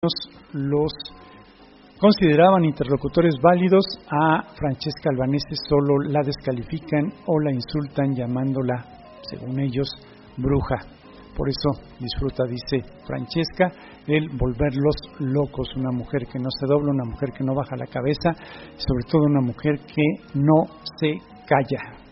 los consideraban interlocutores válidos. A Francesca Albanese solo la descalifican o la insultan llamándola, según ellos, bruja. Por eso disfruta, dice Francesca, el volverlos locos. Una mujer que no se dobla, una mujer que no baja la cabeza, sobre todo una mujer que no se calla.